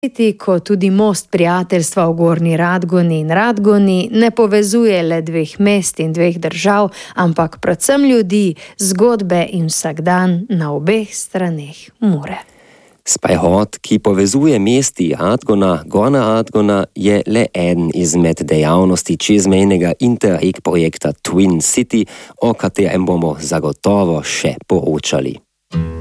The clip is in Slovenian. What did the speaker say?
Kot tudi most prijateljstva v Gornji Radgoni in Radgoni ne povezuje le dveh mest in dveh držav, ampak predvsem ljudi, zgodbe in vsakdan na obeh straneh Mure. Sprehod, ki povezuje mesti Radgona, Gornja Radgona, je le eden izmed dejavnosti čezmejnega Interreg projekta Twin City, o katerem bomo zagotovo še poročali.